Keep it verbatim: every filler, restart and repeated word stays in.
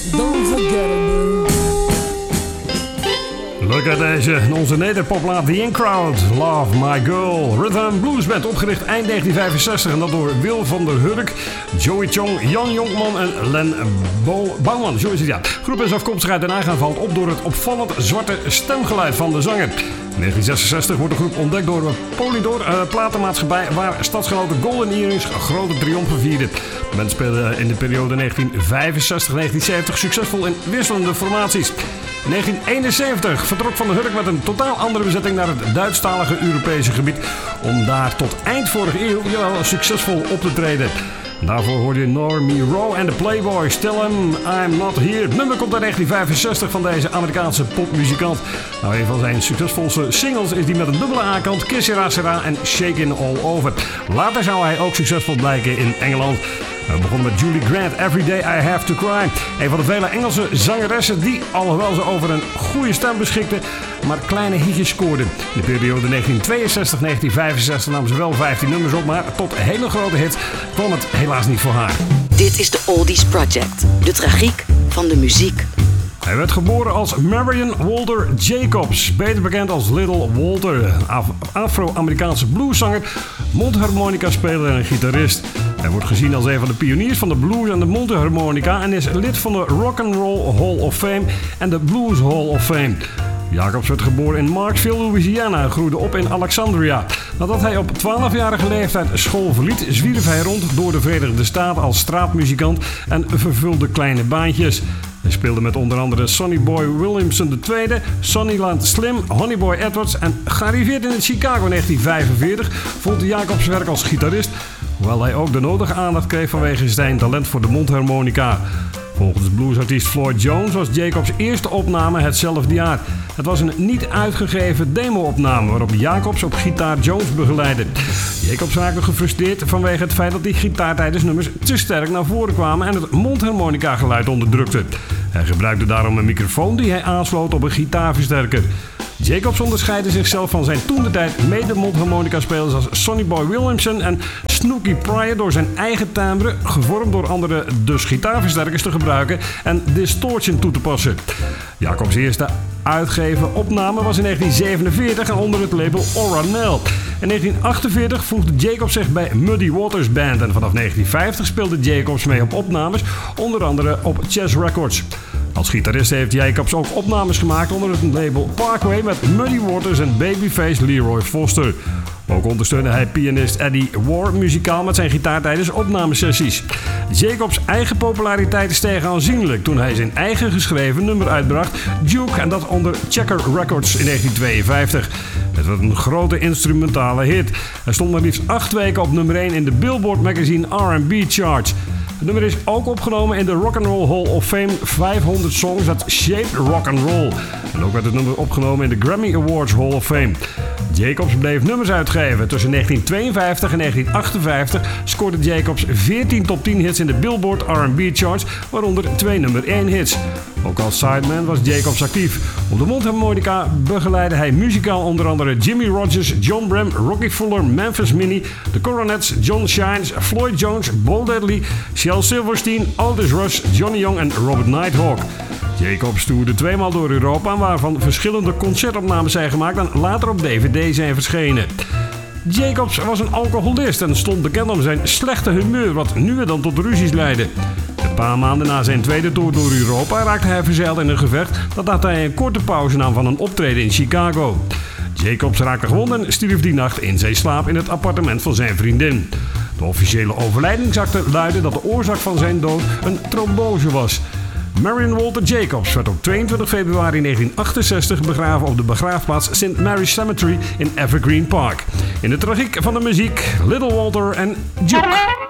Don't forget it, Leuk uit deze, onze nederpoplaat The In Crowd, Love My Girl. Rhythm and Blues Band, opgericht eind negentien vijfenzestig en dat door Wil van der Hurk, Joey Chong, Jan Jonkman en Len Bo- Bouwman. Zo is het, ja. De groep is afkomstig uit Den Haag en valt op door het opvallend zwarte stemgeluid van de zanger. In negentien zesenzestig wordt de groep ontdekt door een Polydor uh, platenmaatschappij waar stadsgenoten Golden Earrings grote triomfen vierden. De band speelde in de periode negentien vijfenzestig tot negentien zeventig succesvol in wisselende formaties. In negentien eenenzeventig vertrok Van der Hurk met een totaal andere bezetting naar het Duitsstalige Europese gebied om daar tot eind vorige eeuw jawel succesvol op te treden. Daarvoor hoorde je Normie Rowe en de Playboys. Tell him I'm not here. Het nummer komt uit negentien vijfenzestig van deze Amerikaanse popmuzikant. Nou, een van zijn succesvolste singles is die met een dubbele A-kant, Que Sera Sera en Shakin' All Over. Later zou hij ook succesvol blijken in Engeland. We begonnen met Julie Grant, Every Day I Have to Cry. Een van de vele Engelse zangeressen die, alhoewel ze over een goede stem beschikte, maar kleine hitjes scoorde. In de periode negentien tweeënzestig tot negentien vijfenzestig nam ze wel vijftien nummers op, maar tot hele grote hits kwam het helaas niet voor haar. Dit is de Oldies Project, de tragiek van de muziek. Hij werd geboren als Marion Walter Jacobs, beter bekend als Little Walter. Een Af- Afro-Amerikaanse blueszanger, mondharmonica-speler en gitarist. Hij wordt gezien als een van de pioniers van de blues en de mondharmonica en is lid van de Rock and Roll Hall of Fame en de Blues Hall of Fame. Jacobs werd geboren in Marksville, Louisiana en groeide op in Alexandria. Nadat hij op twaalfjarige leeftijd school verliet, zwierf hij rond door de Verenigde Staten als straatmuzikant en vervulde kleine baantjes. Hij speelde met onder andere Sonny Boy Williamson de tweede, Sonnyland Slim, Honeyboy Edwards en gearriveerd in Chicago in negentien vijfenveertig volgde Jacobs werk als gitarist, hoewel hij ook de nodige aandacht kreeg vanwege zijn talent voor de mondharmonica. Volgens bluesartiest Floyd Jones was Jacobs' eerste opname hetzelfde jaar. Het was een niet uitgegeven demo-opname waarop Jacobs op gitaar Jones begeleidde. Jacobs raakte gefrustreerd vanwege het feit dat die gitaar tijdens nummers te sterk naar voren kwamen en het mondharmonica-geluid onderdrukte. Hij gebruikte daarom een microfoon die hij aansloot op een gitaarversterker. Jacobs onderscheidde zichzelf van zijn toentertijd mede-mondharmonica-spelers als Sonny Boy Williamson en Snooky Pryor door zijn eigen timbre, gevormd door andere dus gitaarversterkers te gebruiken en distortion toe te passen. Jacobs' eerste uitgeven opname was in negentien zevenenveertig en onder het label Oranel. In negentien achtenveertig voegde Jacobs zich bij Muddy Waters Band en vanaf negentien vijftig speelde Jacobs mee op opnames, onder andere op Chess Records. Als gitarist heeft Jacobs ook opnames gemaakt onder het label Parkway met Muddy Waters en babyface Leroy Foster. Ook ondersteunde hij pianist Eddie Warr muzikaal met zijn gitaar tijdens opnamesessies. Jacobs' eigen populariteit steeg aanzienlijk toen hij zijn eigen geschreven nummer uitbracht, Duke, en dat onder Checker Records in negentien tweeënvijftig. Het was een grote instrumentale hit. Hij stond maar liefst acht weken op nummer één in de Billboard Magazine R and B charts. Het nummer is ook opgenomen in de Rock and Roll Hall of Fame vijfhonderd Songs that Shaped Rock and Roll. En ook werd het nummer opgenomen in de Grammy Awards Hall of Fame. Jacobs bleef nummers uitgeven. Tussen negentien tweeënvijftig en negentien achtenvijftig scoorde Jacobs veertien top tien hits in de Billboard R and B charts, waaronder twee nummer één hits. Ook als sideman was Jacobs actief. Op de mondharmonica begeleidde hij muzikaal onder andere Jimmy Rogers, John Bram, Rocky Fuller, Memphis Minnie, The Coronets, John Shines, Floyd Jones, Bo Diddley, Shel Silverstein, Aldous Rush, Johnny Young en Robert Nighthawk. Jacobs toerde tweemaal door Europa, waarvan verschillende concertopnames zijn gemaakt en later op D V D zijn verschenen. Jacobs was een alcoholist en stond bekend om zijn slechte humeur, wat nu en dan tot ruzies leidde. Een paar maanden na zijn tweede tour door Europa raakte hij verzeild in een gevecht dat hij een korte pauze nam van een optreden in Chicago. Jacobs raakte gewond en stierf die nacht in zijn slaap in het appartement van zijn vriendin. De officiële overlijdingsakte luidde dat de oorzaak van zijn dood een trombose was. Marion Walter Jacobs werd op tweeëntwintig februari negentien achtenzestig begraven op de begraafplaats Saint Mary's Cemetery in Evergreen Park. In de tragiek van de muziek, Little Walter en Duke.